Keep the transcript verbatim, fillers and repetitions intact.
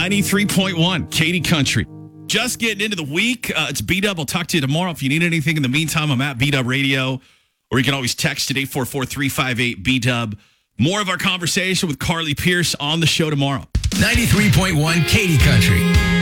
ninety-three point one, Katy Country. Just getting into the week. Uh, it's B-Dub. I'll talk to you tomorrow. If you need anything in the meantime, I'm at B-Dub Radio. Or you can always text at eight four four, three five eight, B-Dub. More of our conversation with Carly Pierce on the show tomorrow. ninety-three point one, Katy Country.